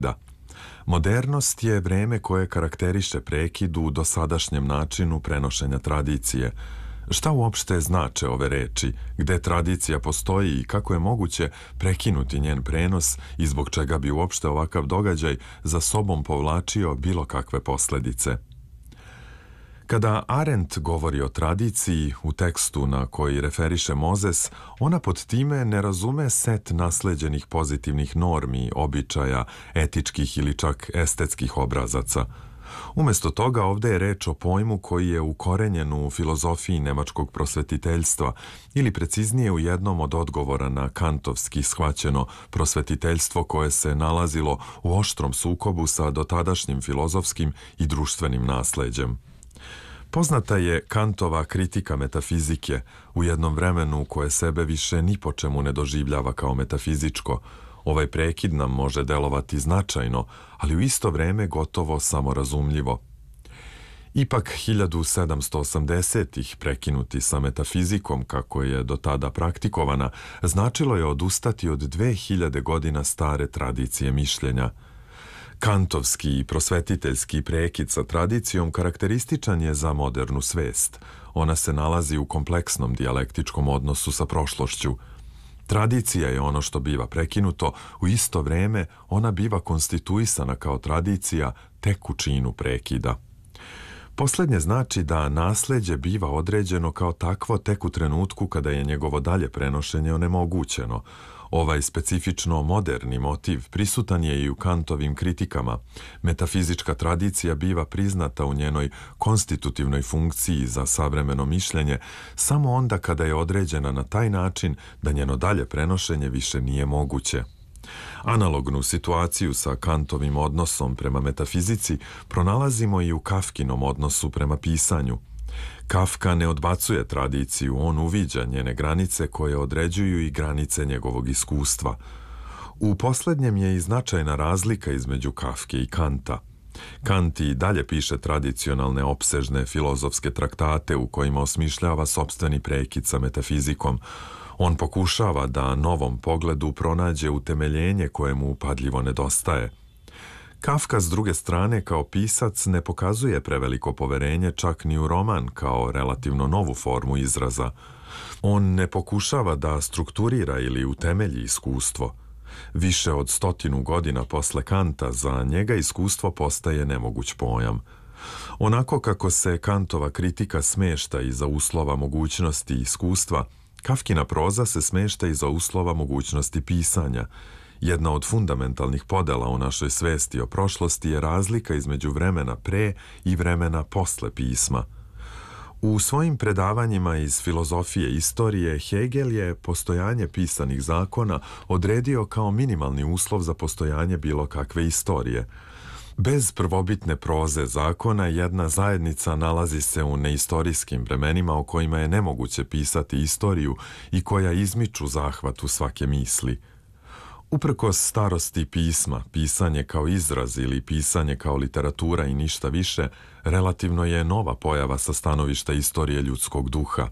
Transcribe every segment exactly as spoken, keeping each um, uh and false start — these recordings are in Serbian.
Modernost je vreme koje karakteriše prekid u dosadašnjem načinu prenošenja tradicije. Šta uopšte znače ove reči, gde tradicija postoji i kako je moguće prekinuti njen prenos i zbog čega bi uopšte ovakav događaj za sobom povlačio bilo kakve posledice? Kada Arendt govori o tradiciji u tekstu na koji referiše Mozes, ona pod time ne razume set nasleđenih pozitivnih normi, običaja, etičkih ili čak estetskih obrazaca. Umesto toga ovde je reč o pojmu koji je ukorenjen u filozofiji nemačkog prosvetiteljstva ili preciznije u jednom od odgovora na kantovski shvaćeno prosvetiteljstvo koje se nalazilo u oštrom sukobu sa dotadašnjim filozofskim i društvenim nasleđem. Poznata je Kantova kritika metafizike u jednom vremenu koje sebe više ni po čemu ne doživljava kao metafizičko. Ovaj prekid nam može delovati značajno, ali u isto vreme gotovo samorazumljivo. Ipak hiljadu sedamsto osamdesetih prekinuti sa metafizikom kako je do tada praktikovana, značilo je odustati od dve hiljade godina stare tradicije mišljenja. Kantovski i prosvetiteljski prekid sa tradicijom karakterističan je za modernu svest. Ona se nalazi u kompleksnom dijalektičkom odnosu sa prošlošću. Tradicija je ono što biva prekinuto, u isto vreme ona biva konstituisana kao tradicija tek u činu prekida. Poslednje znači da nasleđe biva određeno kao takvo tek u trenutku kada je njegovo dalje prenošenje onemogućeno. Ovaj specifično moderni motiv prisutan je i u Kantovim kritikama. Metafizička tradicija biva priznata u njenoj konstitutivnoj funkciji za savremeno mišljenje samo onda kada je određena na taj način da njeno dalje prenošenje više nije moguće. Analognu situaciju sa Kantovim odnosom prema metafizici pronalazimo i u Kafkinom odnosu prema pisanju. Kafka ne odbacuje tradiciju, on uviđa njene granice koje određuju i granice njegovog iskustva. U poslednjem je i značajna razlika između Kafke i Kanta. Kant i dalje piše tradicionalne opsežne filozofske traktate u kojima osmišljava sopstveni prekid sa metafizikom. On pokušava da novom pogledu pronađe utemeljenje koje mu upadljivo nedostaje. Kafka, s druge strane, kao pisac ne pokazuje preveliko poverenje čak ni u roman kao relativno novu formu izraza. On ne pokušava da strukturira ili utemelji iskustvo. Više od stotinu godina posle Kanta za njega iskustvo postaje nemoguć pojam. Onako kako se Kantova kritika smešta iza uslova mogućnosti iskustva, Kafkina proza se smešta iza uslova mogućnosti pisanja. Jedna od fundamentalnih podela u našoj svesti o prošlosti je razlika između vremena pre i vremena posle pisma. U svojim predavanjima iz filozofije istorije Hegel je postojanje pisanih zakona odredio kao minimalni uslov za postojanje bilo kakve istorije. Bez prvobitne proze zakona jedna zajednica nalazi se u neistorijskim vremenima o kojima je nemoguće pisati istoriju i koja izmiču zahvatu svake misli. Uprkos starosti pisma, pisanje kao izraz ili pisanje kao literatura i ništa više, relativno je nova pojava sa stanovišta istorije ljudskog duha.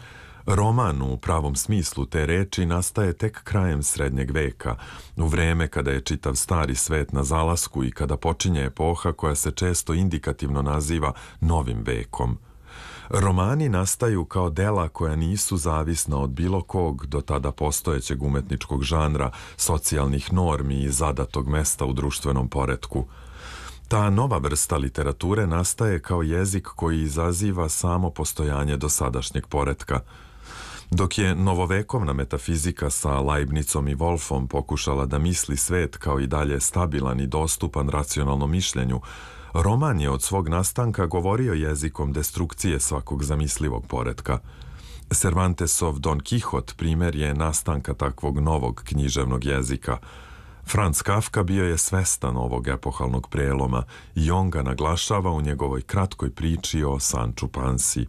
Roman u pravom smislu te reči nastaje tek krajem srednjeg veka, u vreme kada je čitav stari svet na zalasku i kada počinje epoha koja se često indikativno naziva novim vekom. Romani nastaju kao dela koja nisu zavisna od bilo kog do tada postojećeg umetničkog žanra, socijalnih normi i zadatog mesta u društvenom poretku. Ta nova vrsta literature nastaje kao jezik koji izaziva samo postojanje dosadašnjeg poretka. Dok je novovekovna metafizika sa Leibnicom i Wolfom pokušala da misli svet kao i dalje stabilan i dostupan racionalnom mišljenju, roman je od svog nastanka govorio jezikom destrukcije svakog zamislivog poretka. Cervantesov Don Quixote primer je nastanka takvog novog književnog jezika. Franz Kafka bio je svestan ovog epohalnog preloma i on ga naglašava u njegovoj kratkoj priči o Sanču Pansi.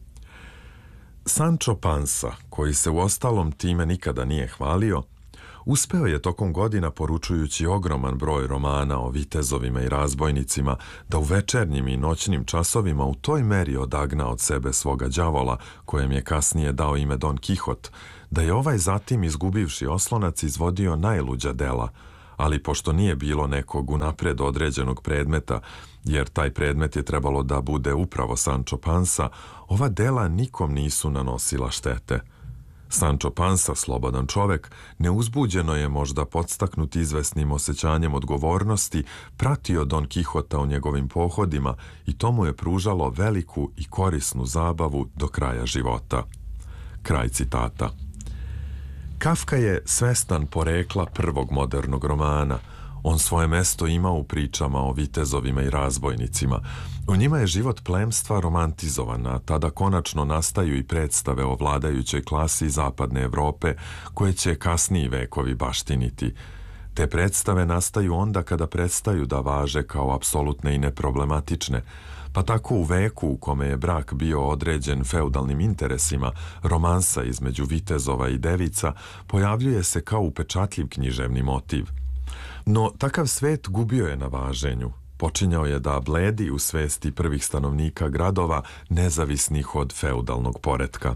Sancho Pansa, koji se uostalom time nikada nije hvalio, uspeo je tokom godina, poručujući ogroman broj romana o vitezovima i razbojnicima, da u večernjim i noćnim časovima u toj meri odagna od sebe svoga đavola, kojem je kasnije dao ime Don Quixote, da je ovaj zatim, izgubivši oslonac, izvodio najluđa dela, ali pošto nije bilo nekog unapred određenog predmeta, jer taj predmet je trebalo da bude upravo Sancho Pansa, ova dela nikom nisu nanosila štete. Sancho Pansa, slobodan čovek, neuzbuđeno je možda podstaknut izvesnim osjećanjem odgovornosti, pratio Don Kihota u njegovim pohodima i to mu je pružalo veliku i korisnu zabavu do kraja života. Kraj citata. Kafka je svestan porekla prvog modernog romana. On svoje mesto ima u pričama o vitezovima i razbojnicima. U njima je život plemstva romantizovan, a tada konačno nastaju i predstave o vladajućoj klasi zapadne Evrope, koje će kasniji vekovi baštiniti. Te predstave nastaju onda kada prestaju da važe kao apsolutne i neproblematične, pa tako u veku u kome je brak bio određen feudalnim interesima, romansa između vitezova i devica pojavljuje se kao upečatljiv književni motiv. No, takav svet gubio je na važenju. Počinjao je da bledi u svesti prvih stanovnika gradova nezavisnih od feudalnog poretka.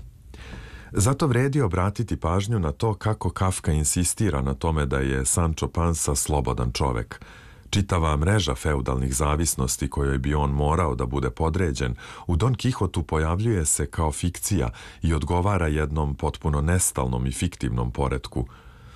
Zato vredi obratiti pažnju na to kako Kafka insistira na tome da je Sancho Pansa slobodan čovek. Čitava mreža feudalnih zavisnosti kojoj bi on morao da bude podređen u Don Kihotu pojavljuje se kao fikcija i odgovara jednom potpuno nestalnom i fiktivnom poretku.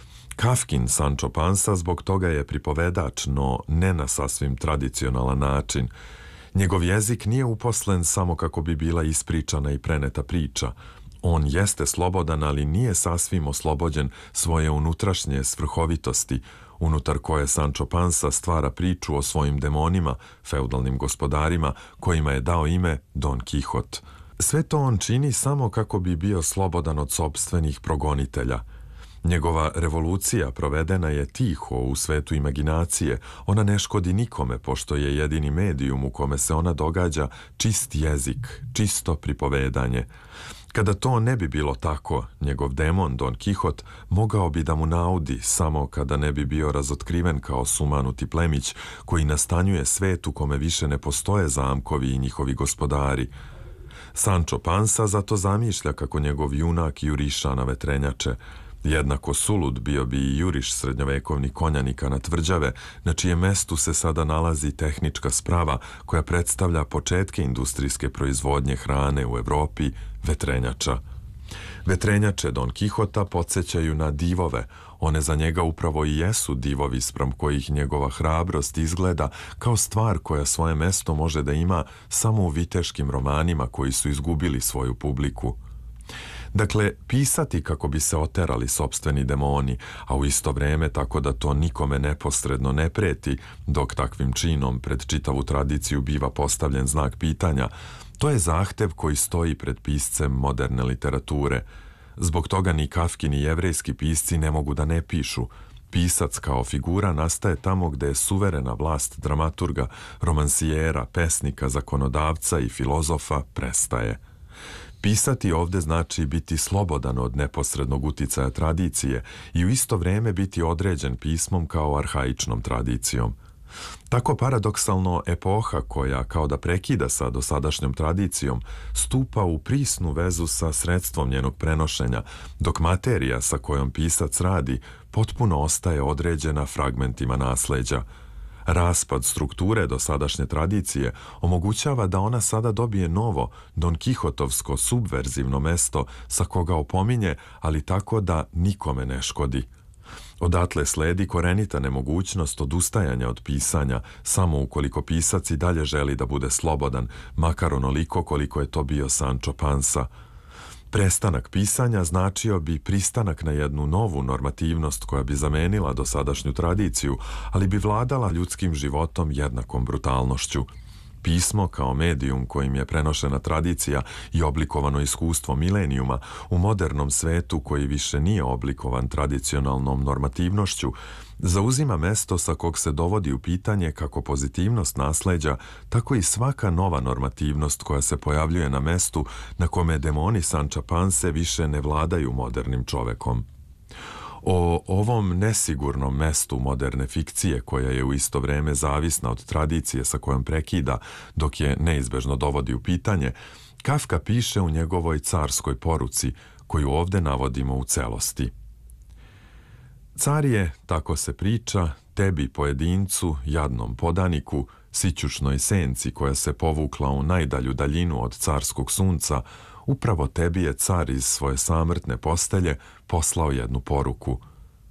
Kafkin Sancho Pansa zbog toga je pripovedač, no ne na sasvim tradicionalan način. Njegov jezik nije uposlen samo kako bi bila ispričana i preneta priča. On jeste slobodan, ali nije sasvim oslobođen svoje unutrašnje svrhovitosti, unutar koje Sancho Pansa stvara priču o svojim demonima, feudalnim gospodarima, kojima je dao ime Don Kihot. Sve to on čini samo kako bi bio slobodan od sopstvenih progonitelja. Njegova revolucija provedena je tiho u svetu imaginacije, ona ne škodi nikome pošto je jedini medijum u kome se ona događa čist jezik, čisto pripovedanje. Kada to ne bi bilo tako, njegov demon Don Kihot mogao bi da mu naudi samo kada ne bi bio razotkriven kao sumanuti plemić koji nastanjuje svet u kome više ne postoje zamkovi i njihovi gospodari. Sancho Pansa zato zamišlja kako njegov junak juriša na vetrenjače. Jednako sulud bio bi i juriš srednjovekovnih konjanika na tvrđave, na čijem mestu se sada nalazi tehnička sprava koja predstavlja početke industrijske proizvodnje hrane u Evropi, vetrenjača. Vetrenjače Don Kihota podsjećaju na divove, one za njega upravo i jesu divovi spram kojih njegova hrabrost izgleda kao stvar koja svoje mesto može da ima samo u viteškim romanima koji su izgubili svoju publiku. Dakle, pisati kako bi se oterali sopstveni demoni, a u isto vreme tako da to nikome neposredno ne preti, dok takvim činom pred čitavu tradiciju biva postavljen znak pitanja, to je zahtev koji stoji pred piscem moderne literature. Zbog toga ni Kafki ni jevrejski pisci ne mogu da ne pišu. Pisac kao figura nastaje tamo gde je suverena vlast dramaturga, romansijera, pesnika, zakonodavca i filozofa prestaje. Pisati ovde znači biti slobodan od neposrednog uticaja tradicije i u isto vreme biti određen pismom kao arhaičnom tradicijom. Tako paradoksalno epoha koja, kao da prekida sa dosadašnjom tradicijom, stupa u prisnu vezu sa sredstvom njenog prenošenja, dok materija sa kojom pisac radi potpuno ostaje određena fragmentima nasleđa. Raspad strukture dosadašnje tradicije omogućava da ona sada dobije novo, Don Kihotovsko subverzivno mesto sa koga opominje, ali tako da nikome ne škodi. Odatle sledi korenita nemogućnost odustajanja od pisanja, samo ukoliko pisac i dalje želi da bude slobodan, makar onoliko koliko je to bio Sancho Pansa. Prestanak pisanja značio bi pristanak na jednu novu normativnost koja bi zamenila dosadašnju tradiciju, ali bi vladala ljudskim životom jednakom brutalnošću. Pismo kao medijum kojim je prenošena tradicija i oblikovano iskustvo milenijuma u modernom svetu koji više nije oblikovan tradicionalnom normativnošću, zauzima mesto sa kog se dovodi u pitanje kako pozitivnost nasleđa, tako i svaka nova normativnost koja se pojavljuje na mestu na kome demoni Sancha Panse više ne vladaju modernim čovekom. O ovom nesigurnom mestu moderne fikcije, koja je u isto vreme zavisna od tradicije sa kojom prekida, dok je neizbežno dovodi u pitanje, Kafka piše u njegovoj carskoj poruci, koju ovde navodimo u celosti. Car je, tako se priča, tebi, pojedincu, jadnom podaniku, sićušnoj senci koja se povukla u najdalju daljinu od carskog sunca, upravo tebi je car iz svoje samrtne postelje poslao jednu poruku.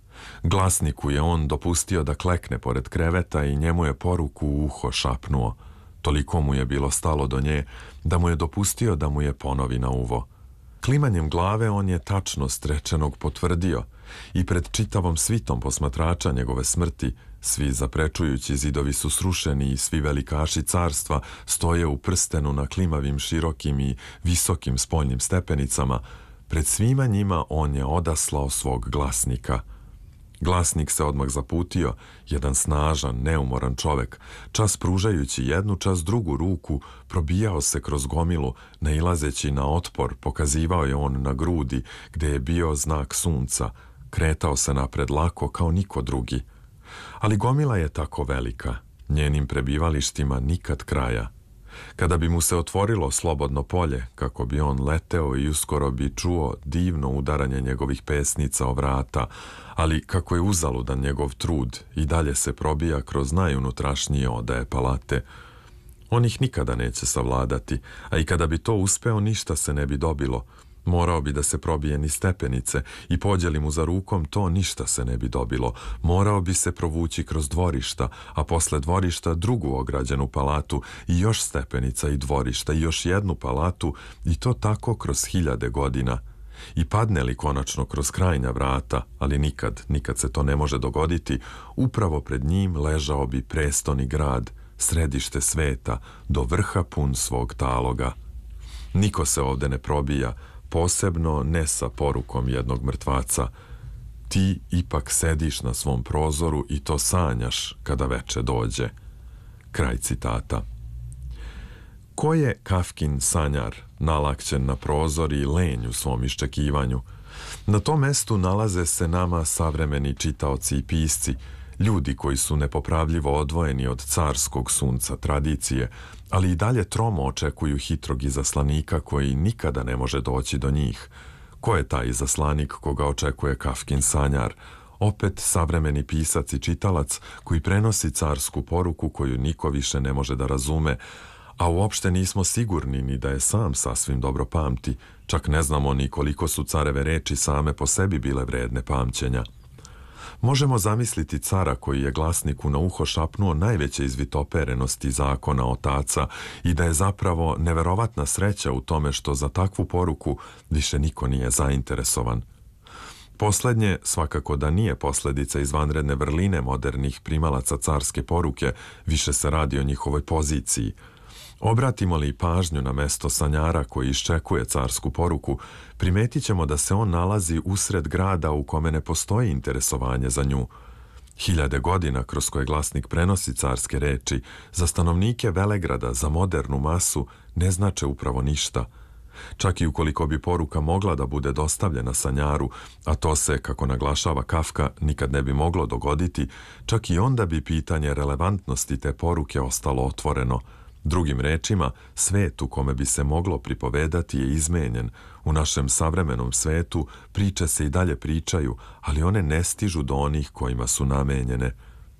Glasniku je on dopustio da klekne pored kreveta i njemu je poruku u uho šapnuo. Toliko mu je bilo stalo do nje da mu je dopustio da mu je ponovi na uvo. Klimanjem glave on je tačnost rečenog potvrdio i pred čitavom svitom posmatrača njegove smrti, svi zaprečujući zidovi su srušeni i svi velikaši carstva stoje u prstenu na klimavim, širokim i visokim spoljnim stepenicama, pred svima njima on je odaslao svog glasnika. Glasnik se odmah zaputio, jedan snažan, neumoran čovek, čas pružajući jednu, čas drugu ruku, probijao se kroz gomilu, nailazeći na otpor, pokazivao je on na grudi, gde je bio znak sunca, kretao se napred lako kao niko drugi. Ali gomila je tako velika, njenim prebivalištima nikad kraja. Kada bi mu se otvorilo slobodno polje, kako bi on leteo i uskoro bi čuo divno udaranje njegovih pesnica o vrata, ali kako je uzaludan njegov trud i dalje se probija kroz najunutrašnije odaje palate. On ih nikada neće savladati, a i kada bi to uspeo ništa se ne bi dobilo. Morao bi da se probije ni stepenice i pođe li mu za rukom to ništa se ne bi dobilo. Morao bi se provući kroz dvorišta, a posle dvorišta drugu ograđenu palatu i još stepenica i dvorišta i još jednu palatu i to tako kroz hiljade godina. I padne li konačno kroz krajnja vrata, ali nikad, nikad se to ne može dogoditi, upravo pred njim ležao bi prestoni grad, središte sveta, do vrha pun svog taloga. Niko se ovde ne probija, posebno ne sa porukom jednog mrtvaca. Ti ipak sediš na svom prozoru i to sanjaš kada veče dođe. Kraj citata. Ko je Kafkin sanjar, nalakćen na prozor i lenj u svom iščekivanju? Na tom mestu nalaze se nama savremeni čitaoci i pisci, ljudi koji su nepopravljivo odvojeni od carskog sunca tradicije, ali i dalje tromo očekuju hitrog izaslanika koji nikada ne može doći do njih. Ko je taj izaslanik koga očekuje Kafkin sanjar? Opet savremeni pisac i čitalac koji prenosi carsku poruku koju niko više ne može da razume, a uopšte nismo sigurni ni da je sam sasvim dobro pamti, čak ne znamo ni koliko su careve reči same po sebi bile vredne pamćenja. Možemo zamisliti cara koji je glasniku na uho šapnuo najveće izvitoperenosti zakona otaca i da je zapravo neverovatna sreća u tome što za takvu poruku više niko nije zainteresovan. Poslednje svakako da nije posledica izvanredne vrline modernih primalaca carske poruke, više se radi o njihovoj poziciji. Obratimo li pažnju na mesto sanjara koji iščekuje carsku poruku, primetit ćemo da se on nalazi usred grada u kome ne postoji interesovanje za nju. Hiljade godina kroz koje glasnik prenosi carske reči, za stanovnike Velegrada, za modernu masu, ne znače upravo ništa. Čak i ukoliko bi poruka mogla da bude dostavljena sanjaru, a to se, kako naglašava Kafka, nikad ne bi moglo dogoditi, čak i onda bi pitanje relevantnosti te poruke ostalo otvoreno. Drugim rečima, svet u kome bi se moglo pripovedati je izmenjen. U našem savremenom svetu priče se i dalje pričaju, ali one ne stižu do onih kojima su namenjene.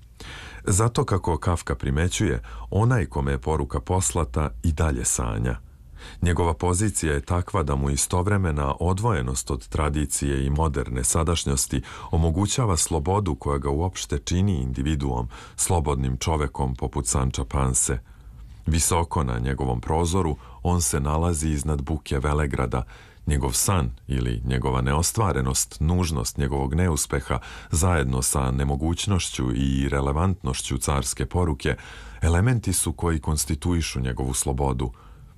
Zato, kako Kafka primećuje, onaj kome je poruka poslata i dalje sanja. Njegova pozicija je takva da mu istovremena odvojenost od tradicije i moderne sadašnjosti omogućava slobodu koja ga uopšte čini individuom, slobodnim čovekom poput Sanča Panse. Visoko na njegovom prozoru on se nalazi iznad buke Velegrada. Njegov san ili njegova neostvarenost, nužnost njegovog neuspeha, zajedno sa nemogućnošću i relevantnošću carske poruke, elementi su koji konstituišu njegovu slobodu.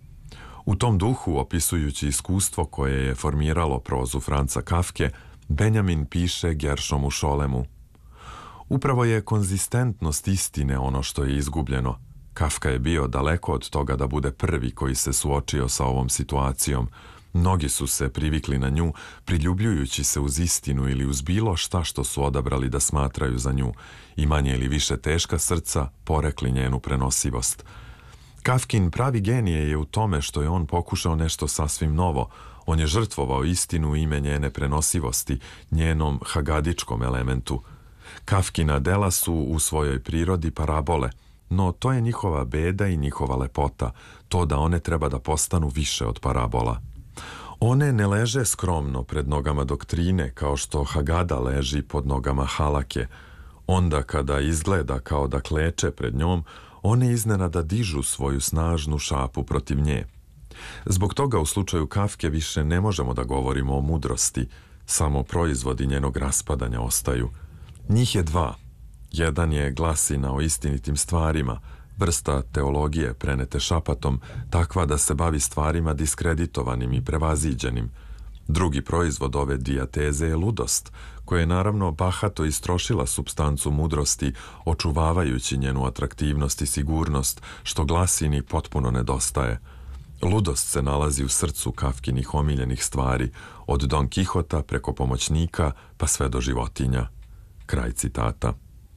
U tom duhu, opisujući iskustvo koje je formiralo prozu Franca Kafke, Benjamin piše Gershomu Scholemu: upravo je konzistentnost istine ono što je izgubljeno. Kafka je bio daleko od toga da bude prvi koji se suočio sa ovom situacijom. Mnogi su se privikli na nju, priljubljujući se uz istinu ili uz bilo šta što su odabrali da smatraju za nju, i manje ili više teška srca porekli njenu prenosivost. Kafkin pravi genije je u tome što je on pokušao nešto sasvim novo. On je žrtvovao istinu u ime njene prenosivosti, njenom hagadičkom elementu. Kafkina dela su u svojoj prirodi parabole, no to je njihova beda i njihova lepota, to da one treba da postanu više od parabola. One ne leže skromno pred nogama doktrine kao što Hagada leži pod nogama halake. Onda kada izgleda kao da kleče pred njom, one iznenada dižu svoju snažnu šapu protiv nje. Zbog toga u slučaju Kafke više ne možemo da govorimo o mudrosti, samo proizvodi njenog raspadanja ostaju. Njih je dva. Jedan je glasina o istinitim stvarima, vrsta teologije prenete šapatom, takva da se bavi stvarima diskreditovanim i prevaziđenim. Drugi proizvod ove dijateze je ludost, koja je naravno bahato istrošila supstancu mudrosti, očuvavajući njenu atraktivnost i sigurnost, što glasini potpuno nedostaje. Ludost se nalazi u srcu Kafkinih omiljenih stvari, od Don Kihota preko pomoćnika pa sve do životinja. Kraj citata.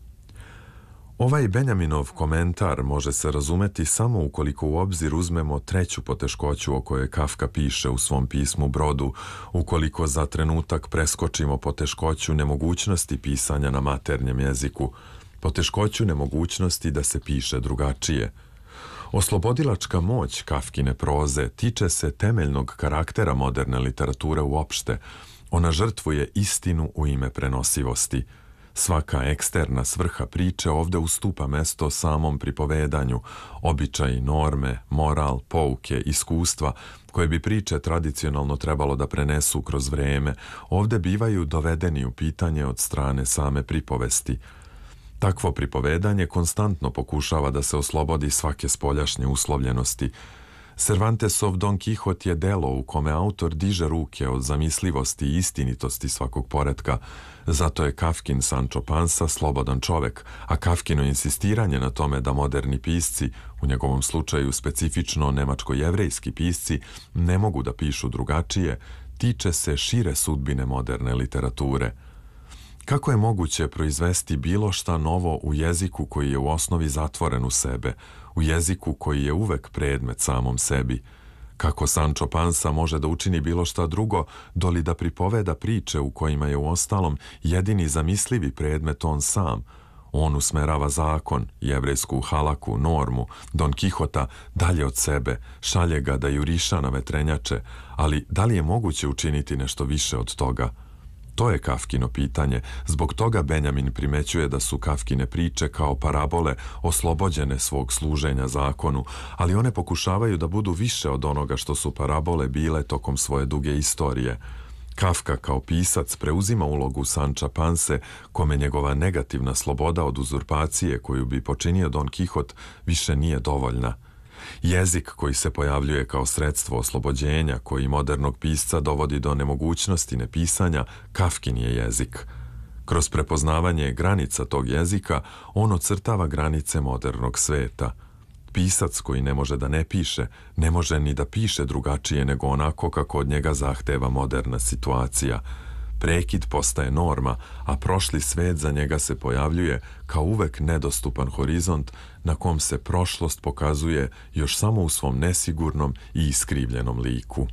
Ovaj Benjaminov komentar može se razumeti samo ukoliko u obzir uzmemo treću poteškoću o kojoj Kafka piše u svom pismu Brodu, ukoliko za trenutak preskočimo poteškoću nemogućnosti pisanja na maternjem jeziku, poteškoću nemogućnosti da se piše drugačije. Oslobodilačka moć Kafkine proze tiče se temeljnog karaktera moderne literature uopšte. Ona žrtvuje istinu u ime prenosivosti. Svaka eksterna svrha priče ovde ustupa mesto samom pripovedanju, običaji, norme, moral, pouke, iskustva, koje bi priče tradicionalno trebalo da prenesu kroz vreme, ovde bivaju dovedeni u pitanje od strane same pripovesti. Takvo pripovedanje konstantno pokušava da se oslobodi svake spoljašnje uslovljenosti. Cervantesov Don Kihot je delo u kome autor diže ruke od zamislivosti i istinitosti svakog poretka. Zato je Kafkin Sancho Pansa slobodan čovek, a Kafkino insistiranje na tome da moderni pisci, u njegovom slučaju specifično nemačko-jevrejski pisci, ne mogu da pišu drugačije, tiče se šire sudbine moderne literature. Kako je moguće proizvesti bilo šta novo u jeziku koji je u osnovi zatvoren u sebe, u jeziku koji je uvek predmet samom sebi? Kako Sancho Pansa može da učini bilo šta drugo, doli da pripoveda priče u kojima je uostalom jedini zamislivi predmet on sam? On usmerava zakon, jevrejsku halaku, normu, Don Kihota dalje od sebe, šalje ga da juriša na vetrenjače, ali da li je moguće učiniti nešto više od toga? To je Kafkino pitanje, zbog toga Benjamin primećuje da su Kafkine priče kao parabole oslobođene svog služenja zakonu, ali one pokušavaju da budu više od onoga što su parabole bile tokom svoje duge istorije. Kafka kao pisac preuzima ulogu Sancha Panse, kome njegova negativna sloboda od uzurpacije koju bi počinio Don Kihot više nije dovoljna. Jezik koji se pojavljuje kao sredstvo oslobođenja, koji modernog pisca dovodi do nemogućnosti nepisanja, Kafkin je jezik. Kroz prepoznavanje granica tog jezika, on ocrtava granice modernog sveta. Pisac koji ne može da ne piše, ne može ni da piše drugačije nego onako kako od njega zahteva moderna situacija. Prekid postaje norma, a prošli svet za njega se pojavljuje kao uvek nedostupan horizont na kom se prošlost pokazuje još samo u svom nesigurnom i iskrivljenom liku.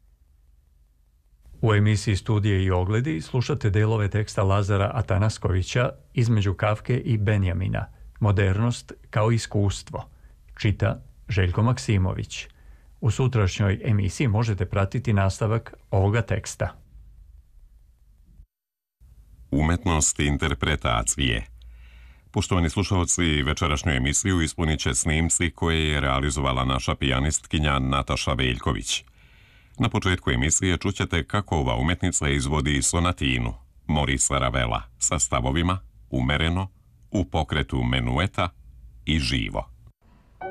U emisiji Studije i ogledi slušate delove teksta Lazara Atanaskovića Između Kafke i Benjamina, Modernost kao iskustvo. Čita Željko Maksimović. U sutrašnjoj emisiji možete pratiti nastavak ovoga teksta. Umetnost interpretacije. Poštovani slušalci, večerašnju emisiju ispunit će snimci koje je realizovala naša pijanistkinja Nataša Veljković. Na početku emisije čućete kako ova umetnica izvodi sonatinu Morisa Ravela sa stavovima umereno, u pokretu menueta i živo.